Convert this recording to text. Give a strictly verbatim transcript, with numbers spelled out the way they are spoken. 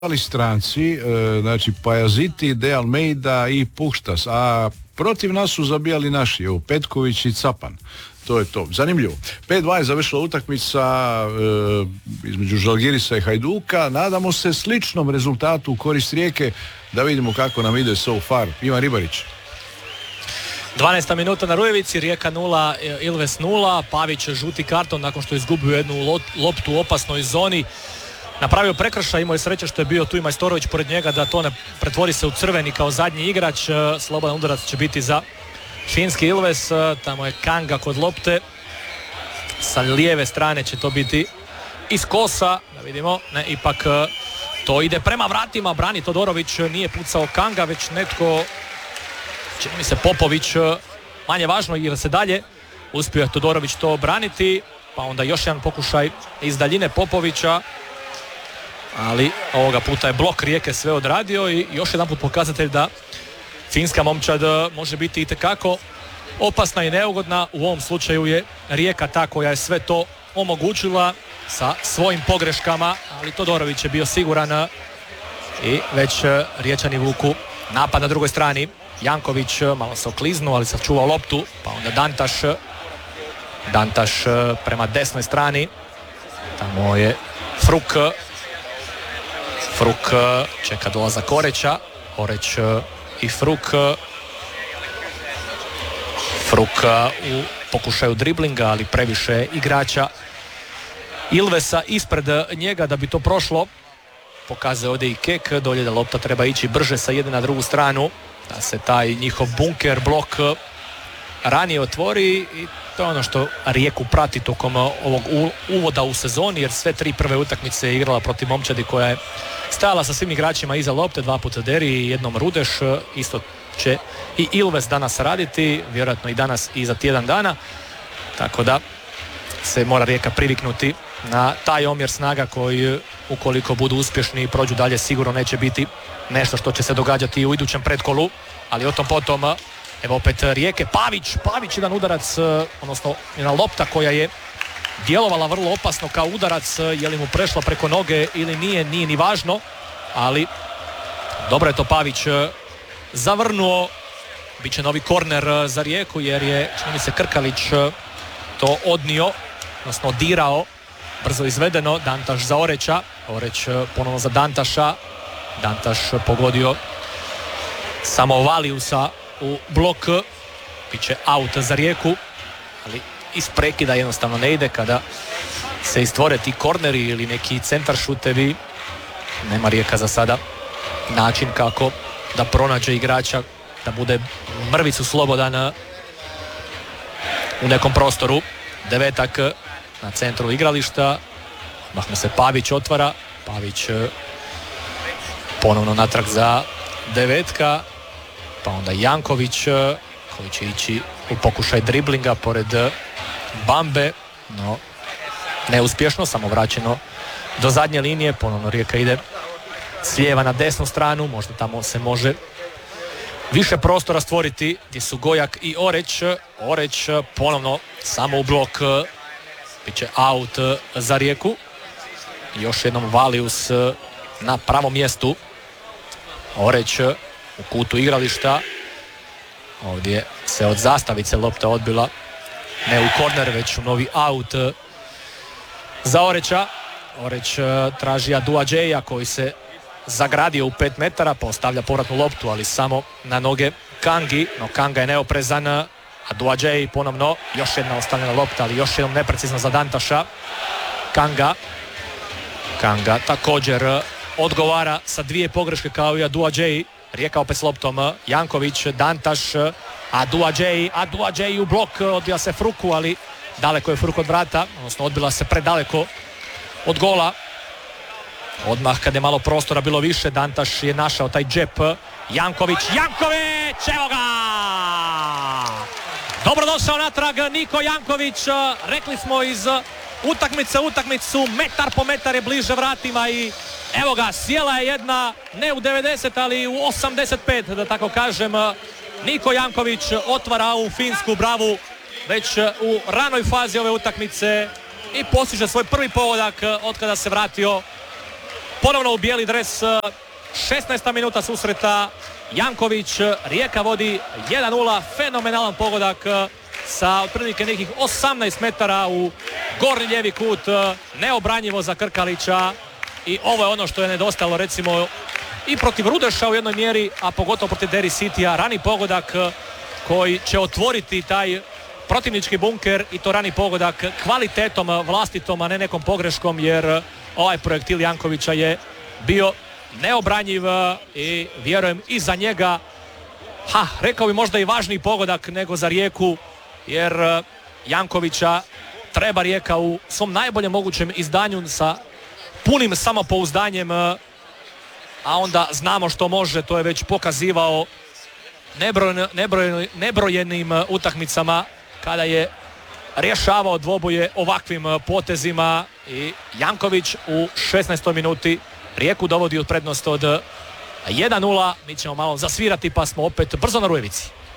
ali stranci, znači Pajaziti, De Almeida i Puštas, a protiv nas su zabijali naši, evo, Petković i Capan. To je to. Zanimljivo. pet dva je završila utakmica e, između Žalgirisa i Hajduka. Nadamo se sličnom rezultatu u korist Rijeke, da vidimo kako nam ide so far. Ivan Ribarić. dvanaesta minuta na Rujevici, Rijeka nula, Ilves nula, Pavić žuti karton nakon što je izgubio jednu loptu u opasnoj zoni. Napravio prekršaj, imao je sreće što je bio tu i Majstorović pored njega da to ne pretvori se u crveni kao zadnji igrač. Slobodan udarac će biti za finski Ilves, tamo je Kanga kod lopte, sa lijeve strane će to biti iz kosa, da vidimo, ne, ipak to ide prema vratima, brani Todorović, nije pucao Kanga, već netko, čini mi se Popović, manje važno, igra se dalje, uspio je Todorović to braniti, pa onda još jedan pokušaj iz daljine Popovića, ali ovoga puta je blok Rijeke sve odradio i još jedan put pokazatelj da finska momčad može biti itekako opasna i neugodna. U ovom slučaju je Rijeka ta koja je sve to omogućila sa svojim pogreškama, ali Todorović je bio siguran i već Riječani vuku napad na drugoj strani. Janković malo se okliznuo, ali sačuvao loptu, pa onda Dantaš Dantaš prema desnoj strani, tamo je Fruk Fruk čeka dolazak Oreća, Oreć i Fruk Fruk u pokušaju driblinga, ali previše igrača Ilvesa ispred njega da bi to prošlo. Pokazuje ovdje i Kek, dolje da lopta treba ići brže sa jedne na drugu stranu, da se taj njihov bunker, blok ranije otvori i to je ono što Rijeku prati tokom ovog uvoda u sezoni, jer sve tri prve utakmice je igrala protiv momčadi koja je stajala sa svim igračima iza lopte, dva puta Deri i jednom Rudeš. Isto će i Ilves danas raditi, vjerojatno i danas i za tjedan dana, tako da se mora Rijeka priviknuti na taj omjer snaga koji, ukoliko budu uspješni i prođu dalje, sigurno neće biti nešto što će se događati u idućem pretkolu, ali o tom potom. Evo opet Rijeke, Pavić, Pavić jedan udarac, odnosno jedna lopta koja je djelovala vrlo opasno kao udarac, je li mu prešla preko noge ili nije, nije ni važno, ali dobro je to Pavić zavrnuo. Biće novi korner za Rijeku jer je, čini mi se, Krkalić to odnio, odnosno dirao, brzo izvedeno. Dantaš za Oreća, Oreć ponovno za Dantaša, Dantaš pogodio samo Valiusa u blok, biće out za Rijeku, ali iz prekida jednostavno ne ide kada se istvore ti korneri ili neki centar šutevi. Nema Rijeka za sada način kako da pronađe igrača, da bude mrvicu slobodan u nekom prostoru. Devetak na centru igrališta, mahno se Pavić otvara, Pavić ponovno natrag za Devetka, pa onda Janković koji će ići u pokušaj driblinga pored Bambe, no neuspješno, samo vraćeno do zadnje linije. Ponovno Rijeka ide s lijeva na desnu stranu, možda tamo se može više prostora stvoriti gdje su Gojak i Oreć. Oreć ponovno samo u blok, bit će out za Rijeku. Još jednom Valius na pravom mjestu. Oreć u kutu igrališta, ovdje se od zastavice lopta odbila, ne u korner već u novi out za Oreća. Oreć traži Aduadžeja koji se zagradio u pet metara, postavlja povratnu loptu, ali samo na noge Kangi, no Kanga je neoprezan. Aduadžej ponovno, još jedna ostavljena lopta, ali još jednom neprecizno za Dantaša. Kanga Kanga također odgovara sa dvije pogreške kao i Aduadžej. Rijeka opet s loptom, Janković, Dantaš, Aduadžej, Aduadžej u blok, odbija se Fruku, ali daleko je Fruk od vrata, odnosno odbila se predaleko od gola. Odmah kad je malo prostora bilo više, Dantaš je našao taj džep. Janković, Janković, evo ga! Dobro došao natrag Niko Janković, rekli smo iz utakmice utakmicu, metar po metar je bliže vratima i evo ga, sjela je jedna, ne u devedeset, ali u osamdeset pet, da tako kažem. Niko Janković otvara ovu finsku bravu već u ranoj fazi ove utakmice i postiže svoj prvi pogodak od kada se vratio ponovno u bijeli dres. šesnaesta minuta susreta. Janković, Rijeka vodi jedan nula, fenomenalan pogodak sa otprilike nekih osamnaest metara u gornji lijevi kut, neobranjivo za Krkalića i ovo je ono što je nedostalo recimo i protiv Rudeša u jednoj mjeri, a pogotovo protiv Derry Citya, rani pogodak koji će otvoriti taj protivnički bunker i to rani pogodak kvalitetom vlastitom, a ne nekom pogreškom, jer ovaj projektil Jankovića je bio neobranjiv i vjerujem i za njega, ha, rekao bi možda i važniji pogodak nego za Rijeku, jer Jankovića treba Rijeka u svom najboljem mogućem izdanju sa punim samopouzdanjem, a onda znamo što može, to je već pokazivao nebrojeno, nebrojeno, nebrojenim utakmicama kada je rješavao dvoboje ovakvim potezima i Janković u šesnaestoj minuti Rijeku dovodi od prednost od jedan nula. Mi ćemo malo zasvirati pa smo opet brzo na Rujevici.